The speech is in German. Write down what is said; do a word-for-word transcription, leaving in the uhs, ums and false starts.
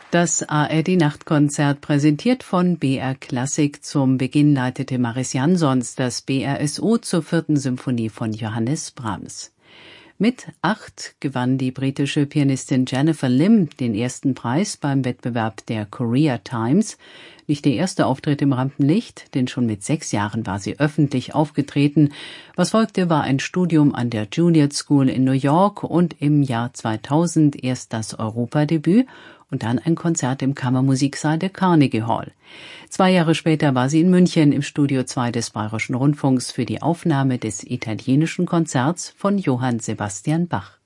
Das A R D-Nachtkonzert, präsentiert von B R Klassik. Zum Beginn leitete Mariss Jansons das B R S O zur vierten Symphonie von Johannes Brahms. Mit acht gewann die britische Pianistin Jennifer Lim den ersten Preis beim Wettbewerb der Korea Times. Nicht der erste Auftritt im Rampenlicht, denn schon mit sechs Jahren war sie öffentlich aufgetreten. Was folgte, war ein Studium an der Juilliard School in New York und im Jahr zweitausend erst das Europadebüt und dann ein Konzert im Kammermusiksaal der Carnegie Hall. Zwei Jahre später war sie in München im Studio zwei des Bayerischen Rundfunks für die Aufnahme des italienischen Konzerts von Johann Sebastian Bach.